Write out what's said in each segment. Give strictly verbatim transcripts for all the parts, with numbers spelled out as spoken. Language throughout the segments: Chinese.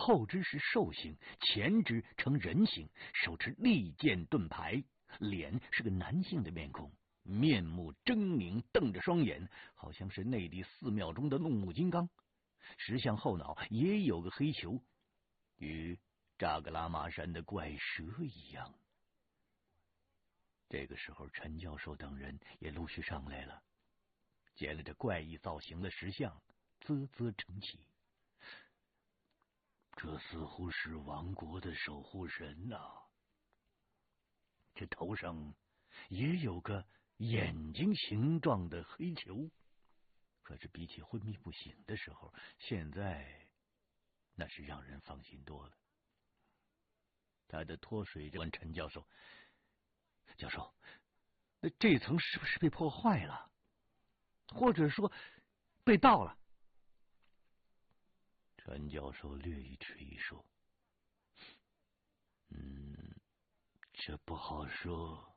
后肢是兽形，前肢呈人形，手持利剑盾牌，脸是个男性的面孔，面目狰狞，瞪着双眼，好像是内地寺庙中的怒目金刚。石像后脑也有个黑球，与扎格拉玛山的怪蛇一样。这个时候，陈教授等人也陆续上来了，见了这怪异造型的石像，啧啧称奇。这似乎是王国的守护神呐、啊！这头上也有个眼睛形状的黑球，可是比起昏迷不醒的时候，现在那是让人放心多了。他的脱水问陈教授：“教授，那这层是不是被破坏了，或者说被盗了？”陈教授略一迟疑说：“嗯，这不好说。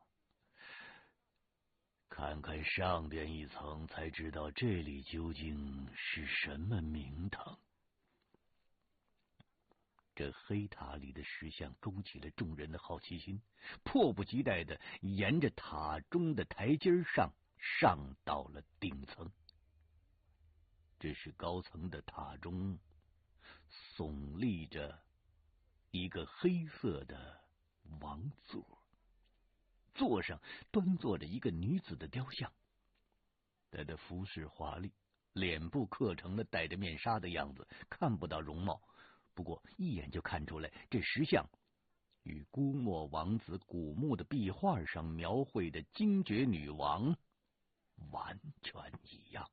看看上边一层，才知道这里究竟是什么名堂。”这黑塔里的石像勾起了众人的好奇心，迫不及待的沿着塔中的台阶上上到了顶层。这是高层的塔中耸立着一个黑色的王座，座上端坐着一个女子的雕像，她的服饰华丽，脸部刻成了戴着面纱的样子，看不到容貌。不过一眼就看出来，这石像与姑墨王子古墓的壁画上描绘的精绝女王完全一样。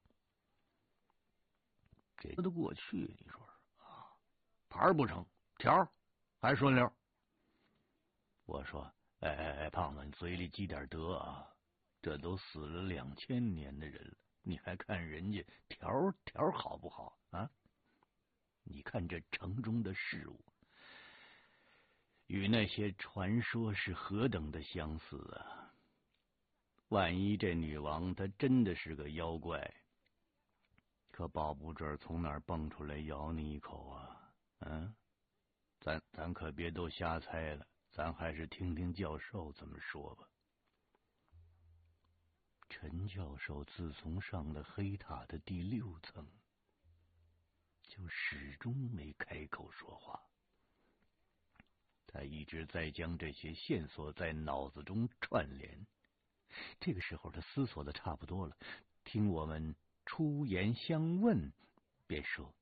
这说得过去，你说是啊？牌不成，条还顺溜。我说：“哎哎哎，胖子，你嘴里积点德啊！这都死了两千年的人了，你还看人家条条好不好啊？你看这城中的事物，与那些传说是何等的相似啊！万一这女王她真的是个妖怪，可保不准从哪儿蹦出来咬你一口啊！嗯，咱咱可别都瞎猜了，咱还是听听教授怎么说吧。”陈教授自从上了黑塔的第六层，就始终没开口说话。他一直在将这些线索在脑子中串联。这个时候他思索的差不多了，听我们出言相问，便说：“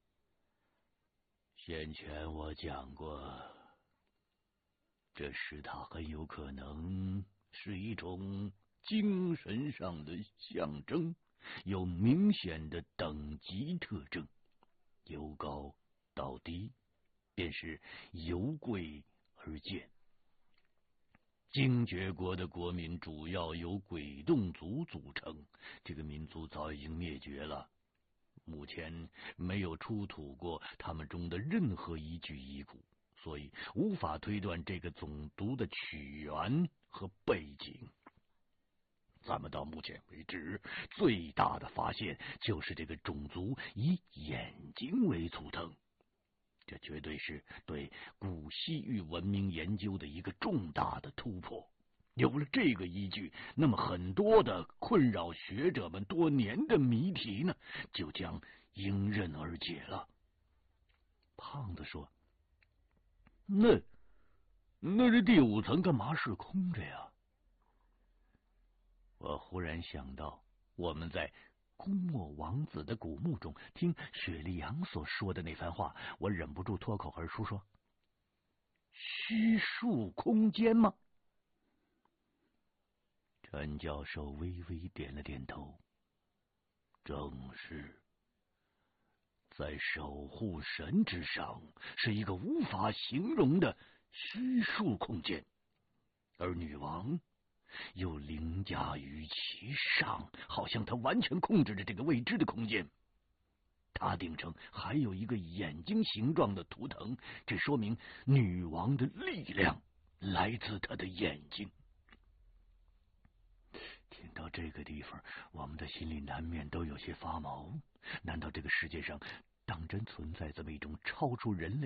先前我讲过，这石塔很有可能是一种精神上的象征，有明显的等级特征，由高到低，便是由贵而贱。精绝国的国民主要由鬼洞族组成，这个民族早已经灭绝了，目前没有出土过他们中的任何一具遗骨，所以无法推断这个种族的起源和背景。咱们到目前为止最大的发现就是这个种族以眼睛为图腾，这绝对是对古西域文明研究的一个重大的突破。有了这个依据，那么很多的困扰学者们多年的谜题呢，就将迎刃而解了。胖子说：“那那这第五层干嘛是空着呀？”我忽然想到，我们在姑墨王子的古墓中听雪莉杨所说的那番话，我忍不住脱口而出说：“虚数空间吗？”陈教授微微点了点头，正是。在守护神之上，是一个无法形容的虚数空间，而女王又凌驾于其上，好像她完全控制着这个未知的空间。塔顶上还有一个眼睛形状的图腾，这说明女王的力量来自她的眼睛。听到这个地方，我们的心里难免都有些发毛。难道这个世界上当真存在这么一种超出人类